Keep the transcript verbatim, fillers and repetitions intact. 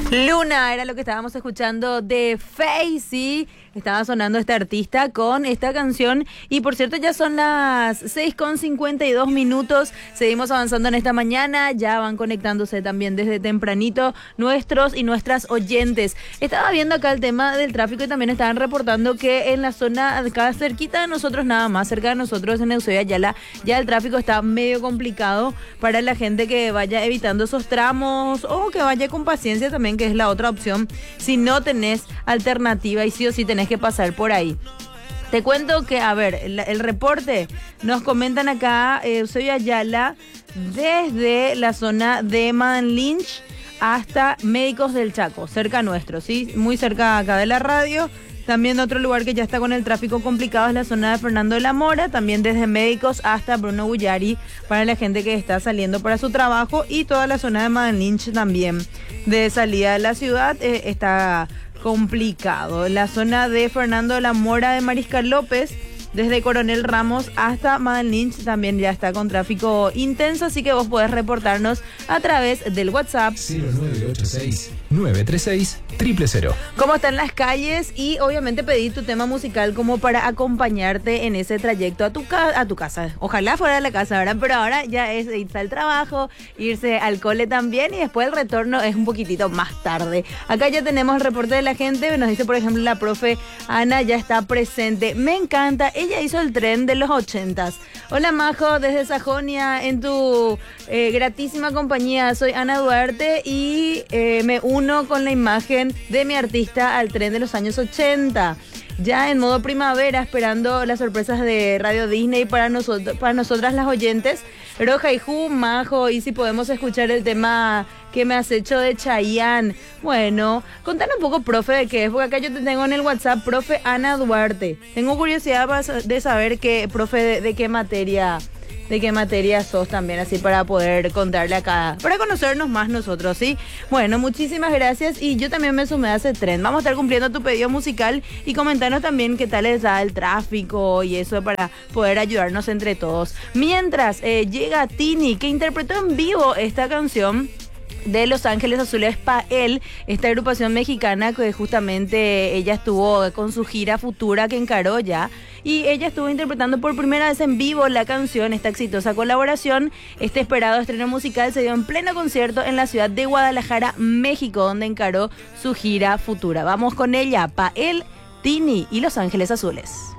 Luna era lo que estábamos escuchando de Faisy. Estaba sonando este artista con esta canción. Y por cierto, ya son las seis con cincuenta y dos minutos. Seguimos avanzando en esta mañana. Ya van conectándose también desde tempranito nuestros y nuestras oyentes. Estaba viendo acá el tema del tráfico y también estaban reportando que en la zona acá cerquita de nosotros, nada más cerca de nosotros en Eusebio Ayala, ya el tráfico está medio complicado para la gente que vaya evitando esos tramos o que vaya con paciencia también, que es la otra opción si no tenés alternativa y sí o sí tenés que pasar por ahí. Te cuento que, a ver, el, el reporte nos comentan acá, eh, Eusebio Ayala, desde la zona de Madden Lynch hasta Médicos del Chaco, cerca nuestro, ¿sí? Muy cerca acá de la radio. También otro lugar que ya está con el tráfico complicado es la zona de Fernando de la Mora, también desde Médicos hasta Bruno Bullari para la gente que está saliendo para su trabajo, y toda la zona de Madden Lynch también de salida de la ciudad eh, está complicado. La zona de Fernando de la Mora de Mariscal López, desde Coronel Ramos hasta Madden Lynch también ya está con tráfico intenso, así que vos podés reportarnos a través del WhatsApp cero nueve ocho seis, nueve tres seis, cero cero cero. Cómo están las calles, y obviamente pedir tu tema musical como para acompañarte en ese trayecto a tu, ca- a tu casa. Ojalá fuera de la casa, ¿verdad? Pero ahora ya es irse al trabajo, irse al cole también, y después el retorno es un poquitito más tarde. Acá ya tenemos el reporte de la gente. Nos dice, por ejemplo, la profe Ana ya está presente. Me encanta. Ella hizo el tren de los ochentas. Hola, Majo, desde Sajonia, en tu eh, gratísima compañía. Soy Ana Duarte y eh, me uno con la imagen de mi artista al tren de los años ochenta. Ya en modo primavera, esperando las sorpresas de Radio Disney para nosotros, para nosotras las oyentes. Roja y Ju, Majo, y si podemos escuchar el tema que me has hecho de Chayanne. Bueno, contame un poco, profe, de qué es, porque acá yo te tengo en el WhatsApp, profe Ana Duarte. Tengo curiosidad de saber qué, profe, de, de qué materia... de qué materia sos también, así para poder contarle acá, para conocernos más nosotros, ¿sí? Bueno, muchísimas gracias, y yo también me sumé a ese tren. Vamos a estar cumpliendo tu pedido musical y comentarnos también qué tal les da el tráfico y eso para poder ayudarnos entre todos. Mientras eh, llega Tini, que interpretó en vivo esta canción de Los Ángeles Azules Pael, esta agrupación mexicana que justamente ella estuvo con su gira futura que encaró ya, y ella estuvo interpretando por primera vez en vivo la canción. Esta exitosa colaboración, este esperado estreno musical, se dio en pleno concierto en la ciudad de Guadalajara, México, donde encaró su gira futura. Vamos con ella, Pael, Tini y Los Ángeles Azules.